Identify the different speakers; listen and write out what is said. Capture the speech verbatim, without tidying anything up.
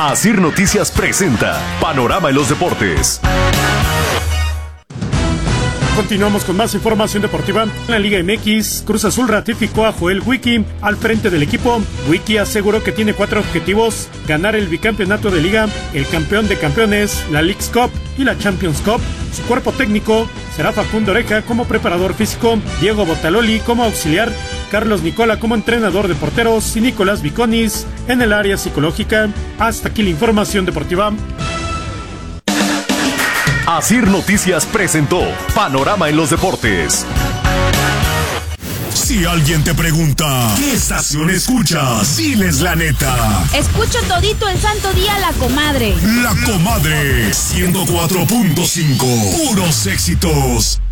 Speaker 1: Asir Noticias presenta Panorama en los Deportes.
Speaker 2: Continuamos con más información deportiva. En la Liga M X, Cruz Azul ratificó a Joel Wiki al frente del equipo. Wiki aseguró que tiene cuatro objetivos: ganar el bicampeonato de Liga, el campeón de campeones, la Leagues Cup y la Champions Cup. Su cuerpo técnico será Facundo Oreja como preparador físico, Diego Botaloli como auxiliar, Carlos Nicola como entrenador de porteros y Nicolás Viconis en el área psicológica. Hasta aquí la información deportiva.
Speaker 1: Asir Noticias presentó Panorama en los Deportes.
Speaker 3: Si alguien te pregunta, ¿qué estación escuchas? Diles la neta.
Speaker 4: Escucho todito el santo día La Comadre.
Speaker 3: La Comadre, ciento cuatro punto cinco. Puros éxitos.